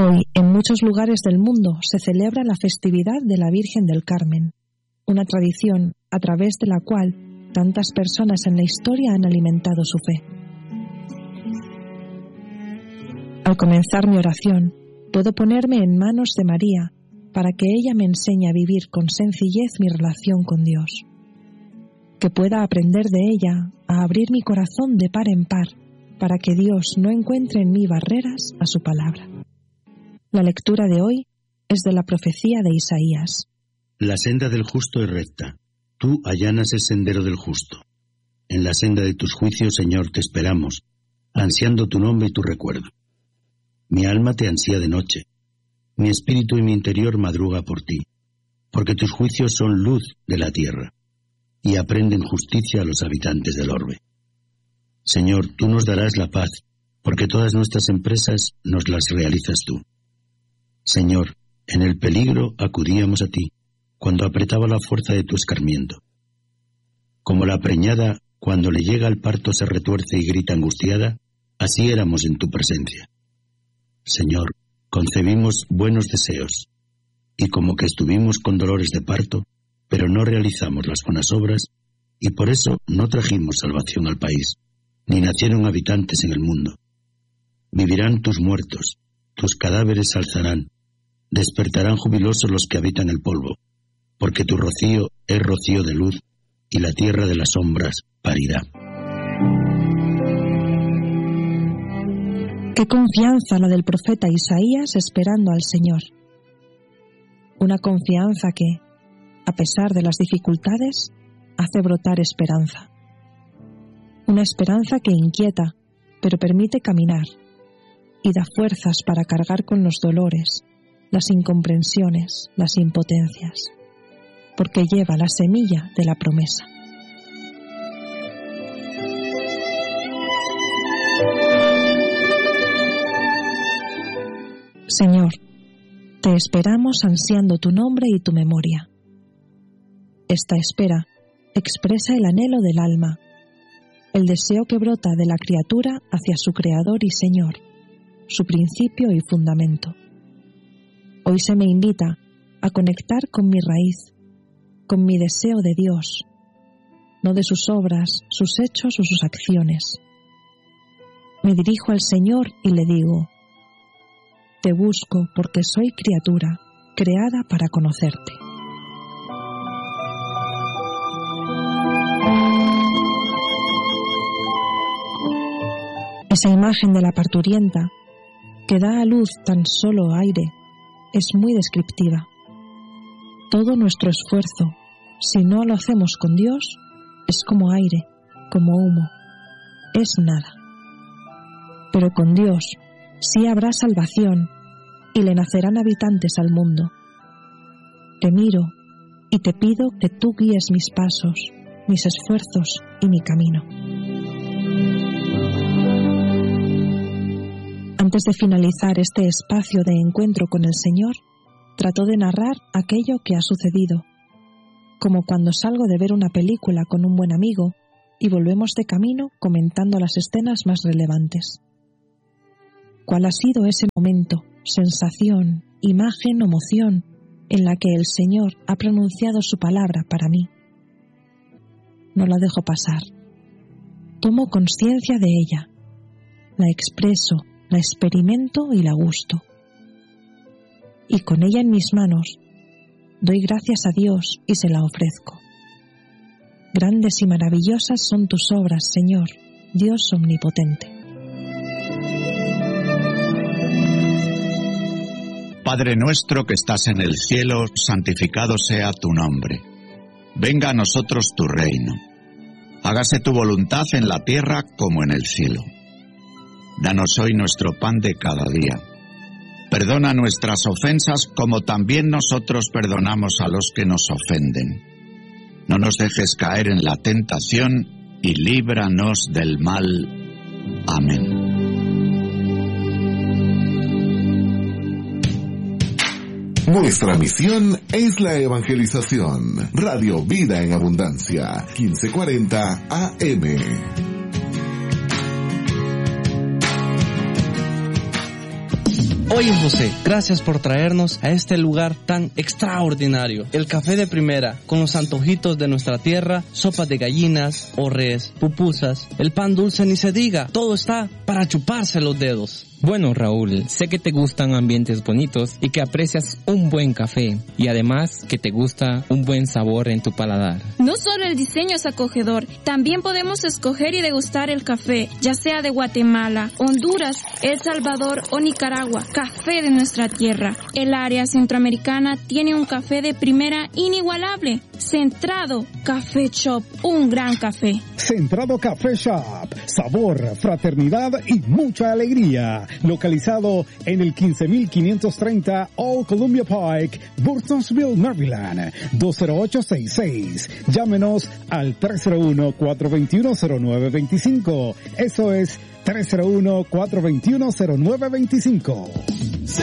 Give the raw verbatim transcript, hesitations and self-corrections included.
Hoy, en muchos lugares del mundo, se celebra la festividad de la Virgen del Carmen, una tradición a través de la cual tantas personas en la historia han alimentado su fe. Al comenzar mi oración, puedo ponerme en manos de María para que ella me enseñe a vivir con sencillez mi relación con Dios, que pueda aprender de ella a abrir mi corazón de par en par para que Dios no encuentre en mí barreras a su palabra. La lectura de hoy es de la profecía de Isaías. La senda del justo es recta. Tú allanas el sendero del justo. En la senda de tus juicios, Señor, te esperamos, ansiando tu nombre y tu recuerdo. Mi alma te ansía de noche. Mi espíritu y mi interior madruga por ti, porque tus juicios son luz de la tierra, y aprenden justicia a los habitantes del orbe. Señor, tú nos darás la paz, porque todas nuestras empresas nos las realizas tú. Señor, en el peligro acudíamos a ti, cuando apretaba la fuerza de tu escarmiento. Como la preñada, cuando le llega al parto se retuerce y grita angustiada, así éramos en tu presencia. Señor, concebimos buenos deseos, y como que estuvimos con dolores de parto, pero no realizamos las buenas obras, y por eso no trajimos salvación al país, ni nacieron habitantes en el mundo. Vivirán tus muertos, tus cadáveres se alzarán, despertarán jubilosos los que habitan el polvo, porque tu rocío es rocío de luz, y la tierra de las sombras parirá. Qué confianza la del profeta Isaías esperando al Señor. Una confianza que, a pesar de las dificultades, hace brotar esperanza. Una esperanza que inquieta, pero permite caminar, y da fuerzas para cargar con los dolores, las incomprensiones, las impotencias, porque lleva la semilla de la promesa. Señor, te esperamos ansiando tu nombre y tu memoria. Esta espera expresa el anhelo del alma, el deseo que brota de la criatura hacia su Creador y Señor, su principio y fundamento. Hoy se me invita a conectar con mi raíz, con mi deseo de Dios, no de sus obras, sus hechos o sus acciones. Me dirijo al Señor y le digo: te busco porque soy criatura, creada para conocerte. Esa imagen de la parturienta, que da a luz tan solo aire, es muy descriptiva. Todo nuestro esfuerzo, si no lo hacemos con Dios, es como aire, como humo, es nada. Pero con Dios sí habrá salvación y le nacerán habitantes al mundo. Te miro y te pido que tú guíes mis pasos, mis esfuerzos y mi camino. Antes de finalizar este espacio de encuentro con el Señor, trato de narrar aquello que ha sucedido, como cuando salgo de ver una película con un buen amigo y volvemos de camino comentando las escenas más relevantes. ¿Cuál ha sido ese momento, sensación, imagen o emoción en la que el Señor ha pronunciado su palabra para mí? No la dejo pasar. Tomo conciencia de ella, la expreso, la experimento y la gusto. Y con ella en mis manos, doy gracias a Dios y se la ofrezco. Grandes y maravillosas son tus obras, Señor, Dios omnipotente. Padre nuestro que estás en el cielo, santificado sea tu nombre. Venga a nosotros tu reino. Hágase tu voluntad en la tierra como en el cielo. Danos hoy nuestro pan de cada día. Perdona nuestras ofensas como también nosotros perdonamos a los que nos ofenden. No nos dejes caer en la tentación y líbranos del mal. Amén. Nuestra misión es la evangelización. Radio Vida en Abundancia, quince cuarenta A M. Oye, José, gracias por traernos a este lugar tan extraordinario. El café de primera, con los antojitos de nuestra tierra, sopas de gallinas o res, pupusas, el pan dulce ni se diga, todo está para chuparse los dedos. Bueno, Raúl, sé que te gustan ambientes bonitos y que aprecias un buen café y además que te gusta un buen sabor en tu paladar. No solo el diseño es acogedor, también podemos escoger y degustar el café, ya sea de Guatemala, Honduras, El Salvador o Nicaragua, café de nuestra tierra. El área centroamericana tiene un café de primera inigualable. Centrado Café Shop, un gran café. Centrado Café Shop, sabor, fraternidad y mucha alegría. Localizado en el quince mil quinientos treinta Old Columbia Pike, Burtonsville, Maryland, dos cero ocho seis seis. Llámenos al tres cero uno, cuatro dos uno, cero nueve dos cinco. Eso es tres cero uno, cuatro dos uno, cero nueve dos cinco.